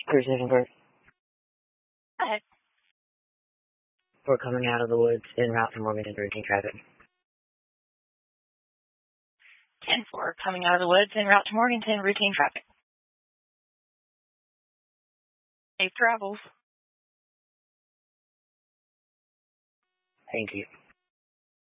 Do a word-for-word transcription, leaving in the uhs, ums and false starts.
three seven four. Hi. We're coming out of the woods en route to Morganton routine traffic. ten four, coming out of the woods en route to Morganton, routine traffic. Safe travels. Thank you.